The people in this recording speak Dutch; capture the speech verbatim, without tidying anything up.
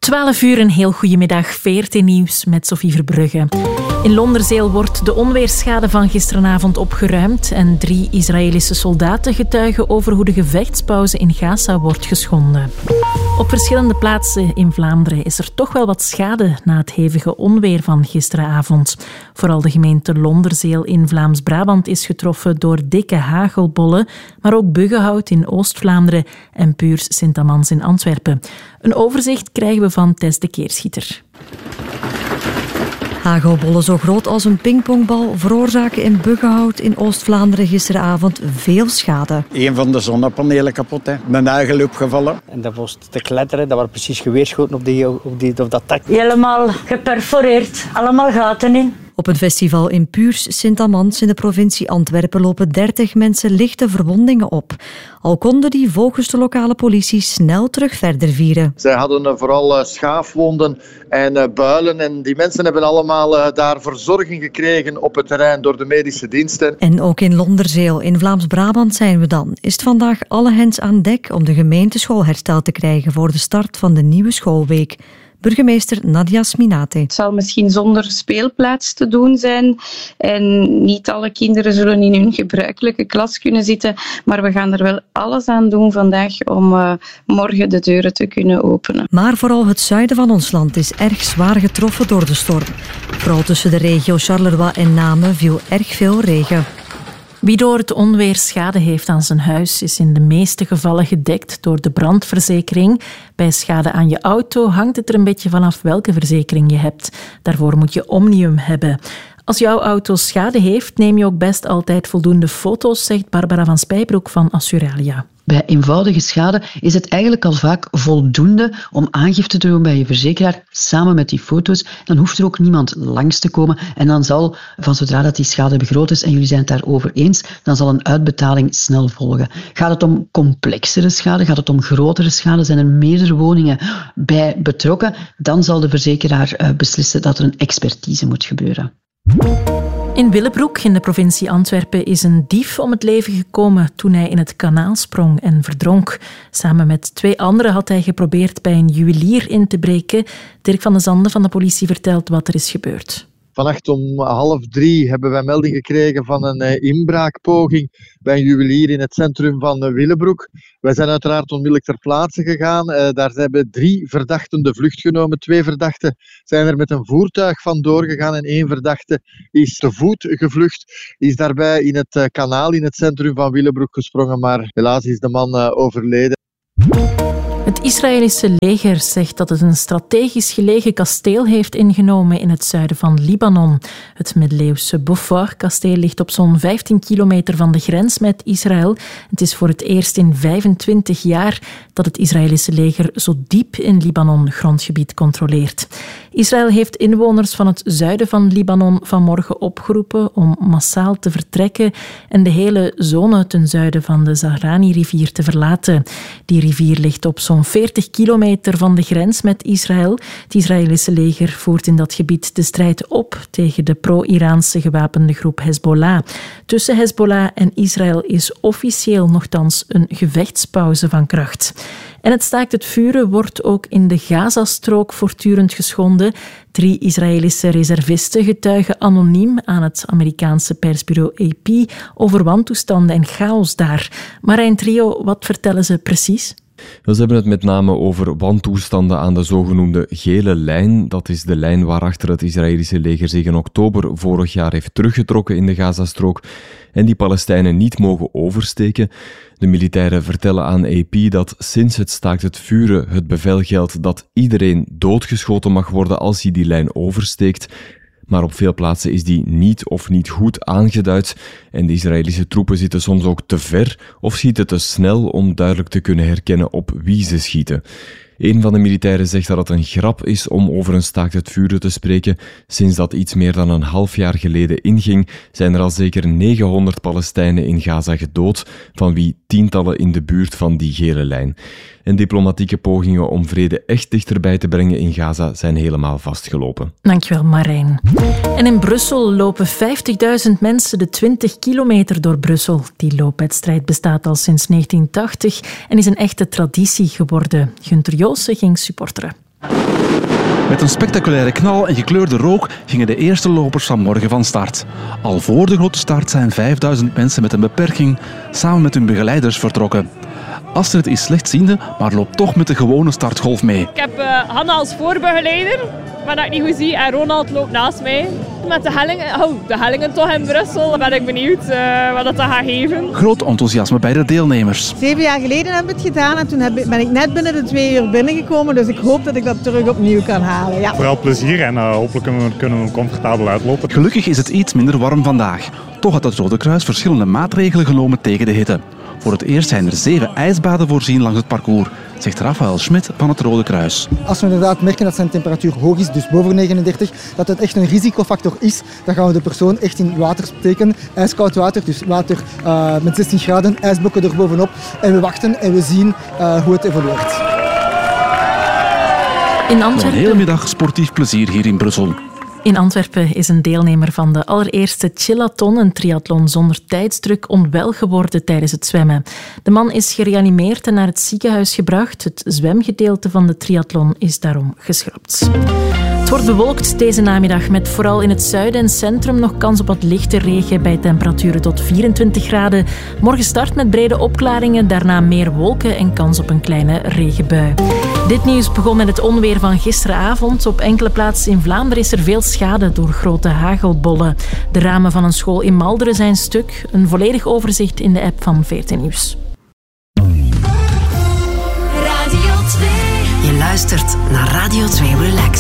twaalf uur, een heel goedemiddag. V R T Nieuws met Sophie Verbrugge. In Londerzeel wordt de onweersschade van gisteravond opgeruimd en drie Israëlische soldaten getuigen over hoe de gevechtspauze in Gaza wordt geschonden. Op verschillende plaatsen in Vlaanderen is er toch wel wat schade na het hevige onweer van gisteravond. Vooral de gemeente Londerzeel in Vlaams-Brabant is getroffen door dikke hagelbollen, maar ook Buggenhout in Oost-Vlaanderen en Puurs Sint-Amans in Antwerpen. Een overzicht krijgen we van Tess de Keerschieter. Hagelbollen zo groot als een pingpongbal veroorzaken in Buggenhout in Oost-Vlaanderen gisteravond veel schade. Een van de zonnepanelen kapot, hè. Mijn nagel opgevallen. En dat was te kletteren, dat was precies geweerschoten op, die, op, die, op dat dak. Helemaal geperforeerd, allemaal gaten in. Op een festival in Puurs Sint-Amans in de provincie Antwerpen lopen dertig mensen lichte verwondingen op. Al konden die volgens de lokale politie snel terug verder vieren. Zij hadden vooral schaafwonden en builen en die mensen hebben allemaal daar verzorging gekregen op het terrein door de medische diensten. En ook in Londerzeel, in Vlaams-Brabant zijn we dan, is het vandaag alle hens aan dek om de gemeenteschool hersteld te krijgen voor de start van de nieuwe schoolweek. Burgemeester Nadia Sminate. Het zal misschien zonder speelplaats te doen zijn en niet alle kinderen zullen in hun gebruikelijke klas kunnen zitten, maar we gaan er wel alles aan doen vandaag om uh, morgen de deuren te kunnen openen. Maar vooral het zuiden van ons land is erg zwaar getroffen door de storm. Vooral tussen de regio Charleroi en Namen viel erg veel regen. Wie door het onweer schade heeft aan zijn huis, is in de meeste gevallen gedekt door de brandverzekering. Bij schade aan je auto hangt het er een beetje vanaf welke verzekering je hebt. Daarvoor moet je Omnium hebben. Als jouw auto schade heeft, neem je ook best altijd voldoende foto's, zegt Barbara van Spijbroek van Assuralia. Bij eenvoudige schade is het eigenlijk al vaak voldoende om aangifte te doen bij je verzekeraar, samen met die foto's. Dan hoeft er ook niemand langs te komen en dan zal, van zodra dat die schade groot is en jullie zijn het daarover eens, dan zal een uitbetaling snel volgen. Gaat het om complexere schade, gaat het om grotere schade, zijn er meerdere woningen bij betrokken, dan zal de verzekeraar beslissen dat er een expertise moet gebeuren. In Willebroek, in de provincie Antwerpen, is een dief om het leven gekomen toen hij in het kanaal sprong en verdronk. Samen met twee anderen had hij geprobeerd bij een juwelier in te breken. Dirk van de Zande van de politie vertelt wat er is gebeurd. Vannacht om half drie hebben wij melding gekregen van een uh, inbraakpoging bij een juwelier in het centrum van uh, Willebroek. Wij zijn uiteraard onmiddellijk ter plaatse gegaan. Uh, daar hebben drie verdachten de vlucht genomen. Twee verdachten zijn er met een voertuig vandoor gegaan en één verdachte is te voet gevlucht. Is daarbij in het uh, kanaal in het centrum van Willebroek gesprongen, maar helaas is de man uh, overleden. Het Israëlische leger zegt dat het een strategisch gelegen kasteel heeft ingenomen in het zuiden van Libanon. Het middeleeuwse Beaufort-kasteel ligt op zo'n vijftien kilometer van de grens met Israël. Het is voor het eerst in vijfentwintig jaar dat het Israëlische leger zo diep in Libanon grondgebied controleert. Israël heeft inwoners van het zuiden van Libanon vanmorgen opgeroepen om massaal te vertrekken en de hele zone ten zuiden van de Zahrani-rivier te verlaten. Die rivier ligt op zo'n veertig kilometer van de grens met Israël. Het Israëlische leger voert in dat gebied de strijd op tegen de pro-Iraanse gewapende groep Hezbollah. Tussen Hezbollah en Israël is officieel nogthans een gevechtspauze van kracht. En het staakt het vuren wordt ook in de Gazastrook voortdurend geschonden. Drie Israëlische reservisten getuigen anoniem aan het Amerikaanse persbureau A P over wantoestanden en chaos daar. Marijn Trio, wat vertellen ze precies? Ze hebben het met name over wantoestanden aan de zogenoemde gele lijn. Dat is de lijn waarachter het Israëlische leger zich in oktober vorig jaar heeft teruggetrokken in de Gazastrook en die Palestijnen niet mogen oversteken. De militairen vertellen aan A P dat sinds het staakt het vuren het bevel geldt dat iedereen doodgeschoten mag worden als hij die lijn oversteekt. Maar op veel plaatsen is die niet of niet goed aangeduid en de Israëlische troepen zitten soms ook te ver of schieten te snel om duidelijk te kunnen herkennen op wie ze schieten. Een van de militairen zegt dat het een grap is om over een staakt het vuren te spreken. Sinds dat iets meer dan een half jaar geleden inging, zijn er al zeker negenhonderd Palestijnen in Gaza gedood, van wie tientallen in de buurt van die gele lijn. En diplomatieke pogingen om vrede echt dichterbij te brengen in Gaza zijn helemaal vastgelopen. Dankjewel, Marijn. En in Brussel lopen vijftigduizend mensen de twintig kilometer door Brussel. Die loopwedstrijd bestaat al sinds negentien tachtig en is een echte traditie geworden. Gunther Joossen ging supporteren. Met een spectaculaire knal en gekleurde rook gingen de eerste lopers van morgen van start. Al voor de grote start zijn vijfduizend mensen met een beperking samen met hun begeleiders vertrokken. Astrid is slechtziende, maar loopt toch met de gewone startgolf mee. Ik heb uh, Hanna als voorbegeleider, maar dat ik niet goed zie. En Ronald loopt naast mij. Met de hellingen, oh, de hellingen toch in Brussel, ben ik benieuwd uh, wat dat gaat geven. Groot enthousiasme bij de deelnemers. Zeven jaar geleden hebben we het gedaan en toen heb, ben ik net binnen de twee uur binnengekomen. Dus ik hoop dat ik dat terug opnieuw kan halen. Ja. Vooral plezier en uh, hopelijk kunnen we, kunnen we comfortabel uitlopen. Gelukkig is het iets minder warm vandaag. Toch had het Rode Kruis verschillende maatregelen genomen tegen de hitte. Voor het eerst zijn er zeven ijsbaden voorzien langs het parcours, zegt Rafael Schmidt van het Rode Kruis. Als we inderdaad merken dat zijn temperatuur hoog is, dus boven negenendertig, dat het echt een risicofactor is, dan gaan we de persoon echt in water steken, ijskoud water, dus water uh, met zestien graden, ijsblokken er bovenop. En we wachten en we zien uh, hoe het evolueert. In Antwerpen... Een hele middag sportief plezier hier in Brussel. In Antwerpen is een deelnemer van de allereerste Chillathon, een triathlon zonder tijdsdruk, onwel geworden tijdens het zwemmen. De man is gereanimeerd en naar het ziekenhuis gebracht. Het zwemgedeelte van de triathlon is daarom geschrapt. Het wordt bewolkt deze namiddag met vooral in het zuiden en centrum nog kans op wat lichte regen bij temperaturen tot vierentwintig graden. Morgen start met brede opklaringen, daarna meer wolken en kans op een kleine regenbui. Dit nieuws begon met het onweer van gisteravond. Op enkele plaatsen in Vlaanderen is er veel schade door grote hagelbollen. De ramen van een school in Malderen zijn stuk. Een volledig overzicht in de app van V T Nieuws. Radio twee. Je luistert naar Radio twee Relax.